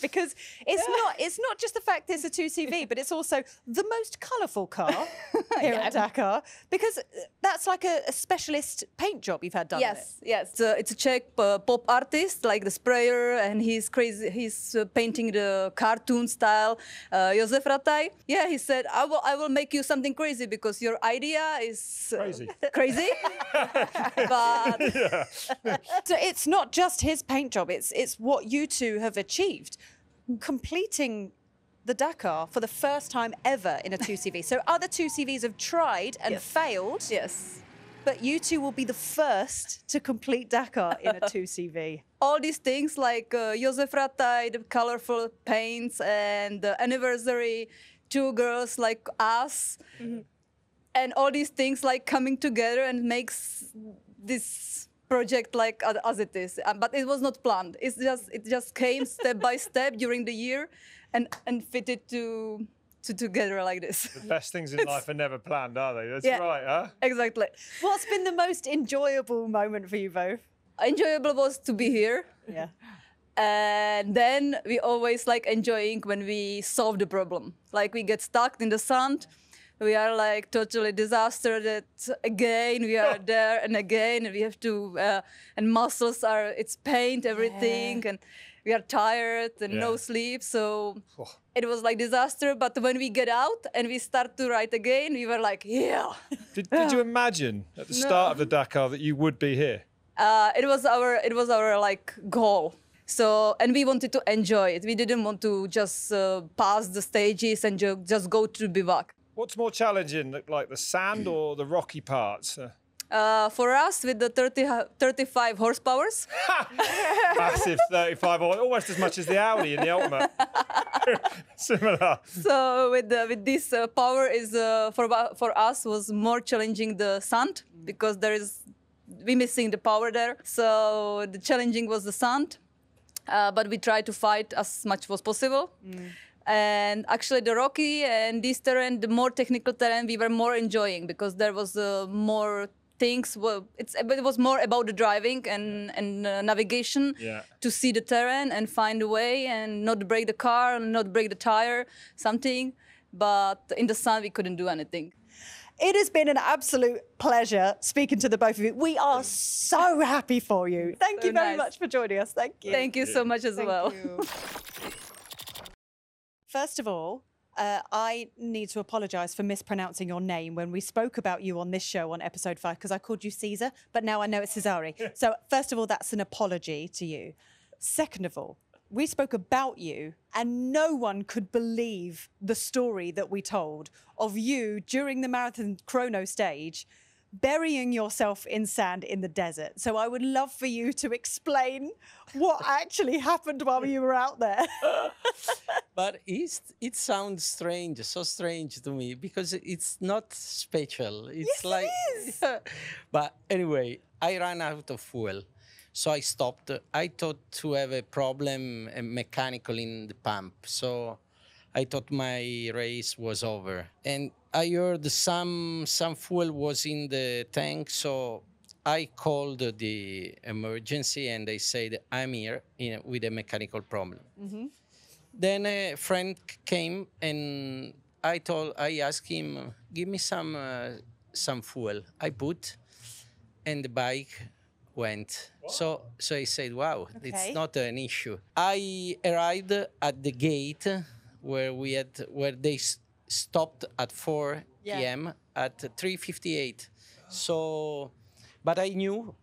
because it's not just the fact it's a 2CV, but it's also the most colourful car here at Dakar, because that's like a specialist paint job you've had done. Yes, yes. It's a Czech pop artist, like the sprayer, and he's crazy. He's painting the cartoon style. Josef Rataj. Yeah, he said, I will make you something crazy because your idea is crazy. But So it's not just his paint job, it's what you two have achieved, completing the Dakar for the first time ever in a 2CV. So other 2CVs have tried and failed. yes. But you two will be the first to complete Dakar in a 2CV. All these things like Josef Rataj, the colorful paints, and the anniversary, two girls like us, and all these things like coming together and makes this project like as it is. But it was not planned. It just came step by step during the year, and fitted together like this. The best things in life are never planned, are they? That's Yeah. right, huh? Exactly. What's been the most enjoyable moment for you both? Enjoyable was to be here. Yeah. And then we always like enjoying when we solve the problem. Like we get stuck in the sun. We are like totally disaster that again we are there and again and we have to and muscles are it's paint everything and we are tired and no sleep, so it was like disaster. But when we get out and we start to ride again, we were like, yeah. Did you imagine at the start of the Dakar that you would be here? It was our like goal. So, and we wanted to enjoy it. We didn't want to just pass the stages and just go to bivouac. What's more challenging, like the sand or the rocky parts? For us, with the 35 horsepowers. Massive 35, almost as much as the Audi in the Ultimate. Similar. So with this power is for us was more challenging the sand because we missing the power there. So the challenging was the sand, but we tried to fight as much as possible. And actually the rocky and this terrain, the more technical terrain, we were more enjoying because there was more things. It was more about the driving and navigation to see the terrain and find a way and not break the car, not break the tire, something. But in the sun, we couldn't do anything. It has been an absolute pleasure speaking to the both of you. We are so happy for you. Thank you very much for joining us. Thank you. Thank you so much as well. First of all, I need to apologise for mispronouncing your name when we spoke about you on this show on episode 5 because I called you Caesar, but now I know it's Cesare. So first of all, that's an apology to you. Second of all, we spoke about you and no one could believe the story that we told of you during the marathon chrono stage burying yourself in sand in the desert. So I would love for you to explain what actually happened while you were out there. But it sounds strange, so strange to me, because it's not special. It's Yes, like, it is. But anyway, I ran out of fuel. So I stopped. I thought to have a problem mechanical in the pump. So I thought my race was over. And I heard some fuel was in the tank. So I called the emergency and they said, I'm here with a mechanical problem. Then a friend came and I asked him, give me some fuel. I put, and the bike went. So I said, wow, it's not an issue. I arrived at the gate where they stopped at 4 p.m. at 3:58. So, but I knew,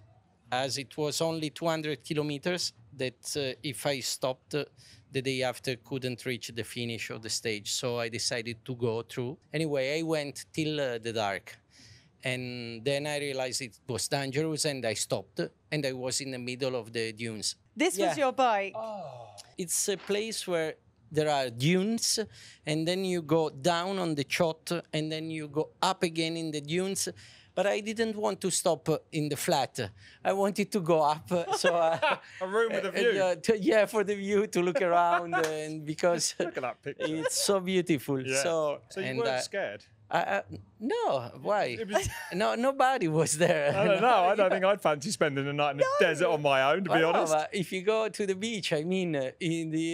as it was only 200 kilometers, that if I stopped the day after, couldn't reach the finish of the stage. So I decided to go through. Anyway, I went till the dark. And then I realized it was dangerous and I stopped and I was in the middle of the dunes. This was your bike? It's a place where there are dunes and then you go down on the chott and then you go up again in the dunes. But I didn't want to stop in the flat. I wanted to go up. So a room with a view. For the view, to look around, and because Look at that picture. it's so beautiful. Yeah. So you weren't scared? No, why? No, nobody was there. I don't know. I don't think I'd fancy spending the night in the desert on my own, to be honest. But if you go to the beach, I mean, in the